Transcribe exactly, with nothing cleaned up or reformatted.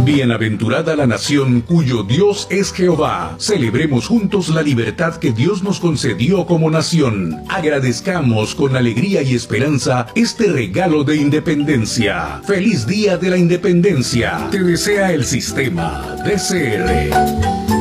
Bienaventurada la nación cuyo Dios es Jehová. Celebremos juntos la libertad que Dios nos concedió como nación. Agradezcamos con alegría y esperanza este regalo de independencia. ¡Feliz Día de la Independencia! Te desea el Sistema D C R.